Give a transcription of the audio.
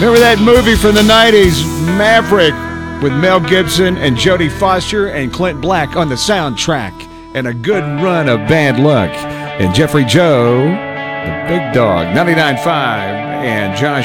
Remember that movie from the 90s, Maverick, with Mel Gibson and Jodie Foster and Clint Black on the soundtrack, and a good run of Bad Luck. And Jeffrey Joe, the Big Dog, 99.5, and Josh